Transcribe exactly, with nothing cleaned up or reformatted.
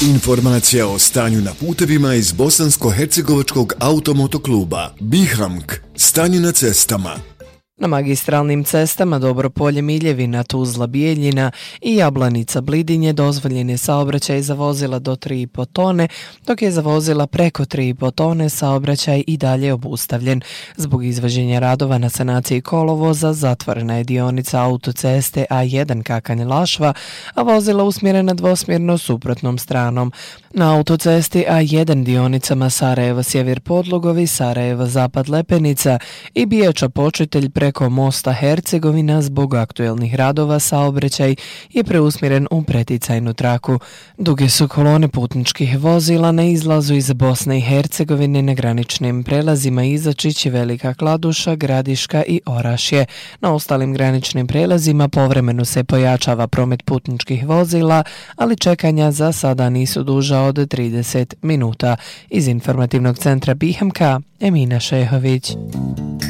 Informacija o stanju na putevima iz Bosansko-hercegovačkog automotokluba Bihamk. Stanje na cestama. Na magistralnim cestama Dobropolje Miljevina, Tuzla Bijeljina i Jablanica Blidinje dozvoljen je saobraćaj za vozila do tri i po tone, dok je za vozila preko tri i po tone saobraćaj i dalje obustavljen. Zbog izvođenja radova na sanaciji kolovoza zatvorena je dionica autoceste A jedan Kakanj-Lašva, a vozila usmjerena dvosmjerno suprotnom stranom. Na autocesti A jedan dionicama Sarajevo-Sjever Podlogovi, Sarajevo-Zapad Lepenica i Biječa Počitelj preko mosta Hercegovina zbog aktuelnih radova saobraćaj je preusmjeren u preticajnu traku. Duge su kolone putničkih vozila na izlazu iz Bosne i Hercegovine na graničnim prelazima Izačić, Velika Kladuša, Gradiška i Orašje. Na ostalim graničnim prelazima povremeno se pojačava promet putničkih vozila, ali čekanja za sada nisu duža od trideset minuta. Iz informativnog centra Bihamka, Emina Šehović.